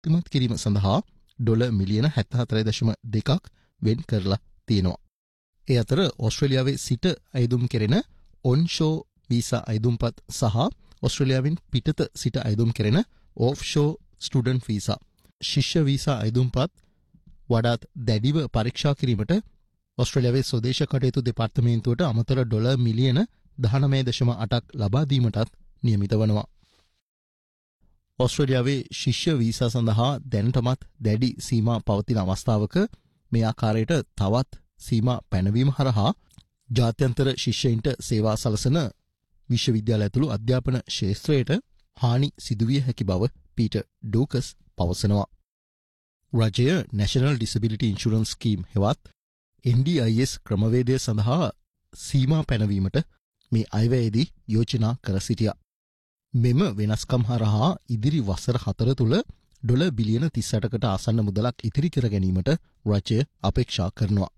ශක්තිමත් කිරීම සඳහා ඩොලර් මිලියන 74.2ක් වෙන් කරලා තියෙනවා. ඒ අතර ඕස්ට්‍රේලියාවේ සිට අයදුම් කෙරෙන ඔන්ෂෝ වීසා අයදුම්පත් සහ ඕස්ට්‍රේලියාවෙන් පිටත සිට අයදුම් කෙරෙන ඕෆ්ෂෝ ස්ටුඩන්ට් වීසා ශිෂ්‍ය වීසා අයදුම්පත් වඩාත් දැඩිව පරීක්ෂා කිරීමට ඕස්ට්‍රේලියාවේ ස්වදේශ කටයුතු දෙපාර්තමේන්තුවට අමතර ඩොලර් මිලියන 19.8ක් ලබා දීමටත් නියමිත වනවා. ඕස්ට්‍රේලියාවේ ශිෂ්‍ය වීසා සඳහා දැනටමත් දැඩි සීමා පවතින අවස්ථාවක මේ ආකාරයට තවත් සීමා පැනවීම හරහා ජාත්‍යන්තර ශිෂ්‍යයින්ට සේවා සලසන විශ්වවිද්‍යාල ඇතුළු අධ්‍යාපන ක්ෂේත්‍රයට හානි සිදුවිය හැකි බව පීටර් ඩූකස් පවසනවා. රජය National Disability Insurance Scheme හෙවත් NDIS ක්‍රමවේදය සඳහා සීමා පැනවීමට මේ අයවැයේදී යෝජනා කර සිටියා. මෙම වෙනස්කම් හරහා ඉදිරි වසර 4 තුළ ඩොලර් බිලියන 38කට ආසන්න මුදලක් ඉතිරි කර ගැනීමට රජය අපේක්ෂා කරනවා.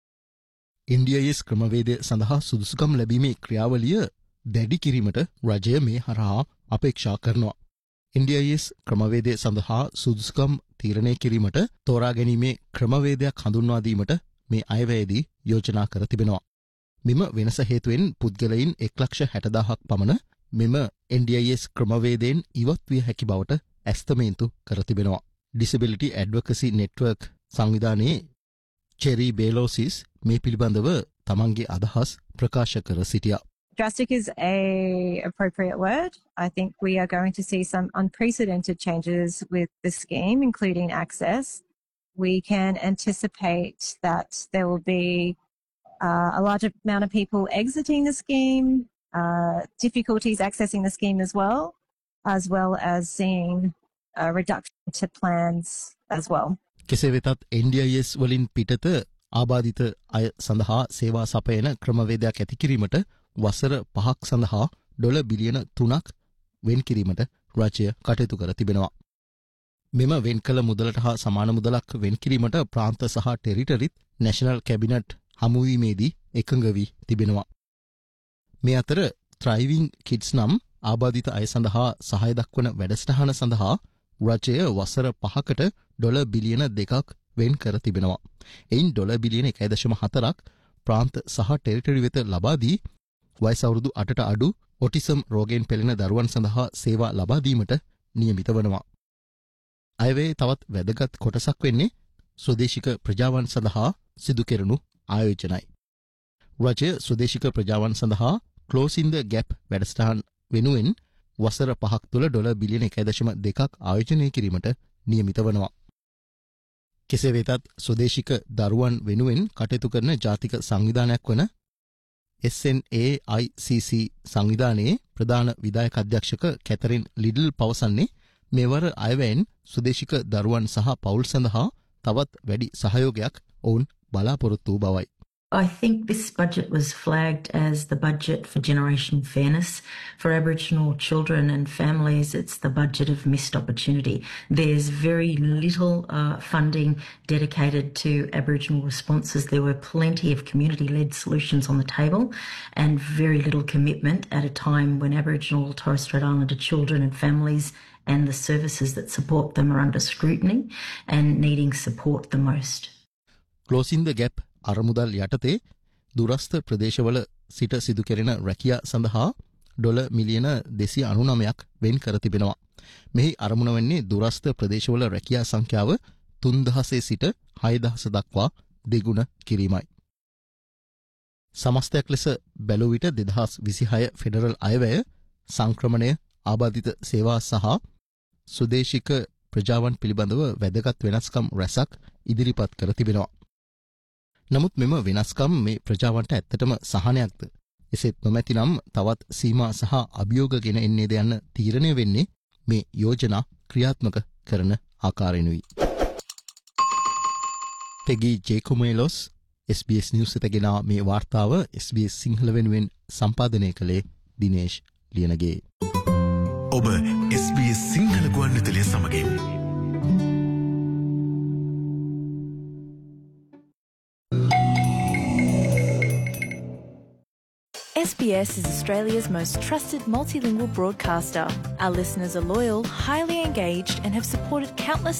NDIS ක්‍රමවේදය සඳහා සුදුසුකම් ලැබීමේ ක්‍රියාවලිය දැඩි කිරීමට රජය මේ හරහා අපේක්ෂා කරනවා. NDIS ක්‍රමවේදය සඳහා සුදුසුකම් තීරණය කිරීමට තෝරා ගැනීමේ ක්‍රමවේදයක් හඳුන්වා දීමට මේ අයවැයේදී යෝජනා කර තිබෙනවා. මෙම වෙනස හේතුවෙන් පුද්ගලයින් 1,60,000ක් පමණ මෙම NDIS ක්‍රමවේදයෙන් ඉවත් විය හැකි බවට ඇස්තමේන්තු කර තිබෙනවා. Disability Advocacy Network සංවිධානයේ චෙරි බේලෝසිස් මේ පිළිබඳව තමන්ගේ අදහස් ප්‍රකාශ කර සිටියා. Drastic is a appropriate word. I think we are going to see some unprecedented changes with the scheme, including access. We can anticipate that there will be a large amount of people exiting the scheme, difficulties accessing the scheme as well as seeing a reduction to plans as well. කෙසේ වෙතත් NDIS වලින් පිටත ආබාධිත අය සඳහා සේවා සපයන ක්‍රමවේදයක් ඇති කිරීමට වසර 5ක් සඳහා ඩොලර් බිලියන 3ක් වෙන් කිරීමට රජය කටයුතු කර තිබෙනවා. මෙම වෙන් කළ මුදලට හා සමාන මුදලක් වෙන් කිරීමට ප්‍රාන්ත සහ ටෙරිටරිත් නැෂනල් කැබිනට් හමුවීමේදී එකඟ වී තිබෙනවා. මේ අතර Thriving Kids නම් ආබාධිත අය සඳහා සහාය දක්වන වැඩසටහන සඳහා රජය වසර 5කට ඩොලර් බිලියන 2ක් වෙන් කර තිබෙනවා. එයින් ඩොලර් බිලියන 1.4ක් ප්‍රාන්ත සහ ටෙරිටරි වෙත ලබා දී වයස අවුරුදු 8ට අඩු ඔටිසම් රෝගයෙන් පෙළෙන දරුවන් සඳහා සේවා ලබා දීමට නියමිත වනවා. අයවැයේ තවත් වැදගත් කොටසක් වෙන්නේ ස්වදේශික ප්‍රජාවන් සඳහා සිදු කෙරෙනු ආයෝජනයි. රජය ස්වදේශික ප්‍රජාවන් සඳහා Closing the Gap වැඩසටහන් වෙනුවෙන් වසර 5ක් තුළ ඩොලර් බිලියන 1.2ක් ආයෝජනය කිරීමට නියමිත වනවා. කෙසේ වෙතත් ස්වදේශික දරුවන් වෙනුවෙන් කටයුතු කරන ජාතික සංවිධානයක් වන SNAICC සංවිධානයේ ප්‍රධාන විධායක අධ්‍යක්ෂක කැතරින් ලිඩල් පවසන්නේ මෙවර අයවැයෙන් ස්වදේශික දරුවන් සහ පවුල් සඳහා තවත් වැඩි සහයෝගයක් ඔවුන් බලාපොරොත්තු වූ බවයි. I think this budget was flagged as the budget for generation fairness. For Aboriginal children and families, it's the budget of missed opportunity. There's very little funding dedicated to Aboriginal responses. There were plenty of community-led solutions on the table and very little commitment at a time when Aboriginal Torres Strait Islander children and families and the services that support them are under scrutiny and needing support the most. Closing the Gap අරමුදල් යටතේ දුරස්ථ ප්‍රදේශවල සිට සිදු කෙරෙන රැකියා සඳහා dollar මිලියන 299ක් වෙන් කර තිබෙනවා. මෙහි අරමුණ වන්නේ දුරස්ථ ප්‍රදේශවල රැකියා සංඛ්‍යාව 3000 සිට 6000 දක්වා දෙගුණ කිරීමයි. සමස්තයක් ලෙස බැලුව විට 2026 ෆෙඩරල් අයවැය සංක්‍රමණය ආබාධිත සේවා සහ සුදේශික ප්‍රජාවන් පිළිබඳව වැදගත් වෙනස්කම් රැසක් ඉදිරිපත් කර තිබෙනවා. නමුත් මෙම වෙනස්කම් මේ ප්‍රජාවන්ට ඇත්තටම සහනයක්ද? එසේත් නොමැතිනම් තවත් සීමා සහ අභියෝග ගෙන එන්නේද යන්න තීරණය වෙන්නේ මේ යෝජනා ක්‍රියාත්මක කරන ආකාරයෙනුයි. පෙගි ජේකුමේලොස් SBS නිවුස් එත ගෙන මේ වාර්තාව SBS සිංහල වෙනුවෙන් සම්පාදනය කළේ දිනේෂ් ලියනගේ. ඔබ SBS සිංහල ගුවන්විදුලිය සමගින් SBS is Australia's most trusted multilingual broadcaster. Our listeners are loyal, highly engaged, and have supported countless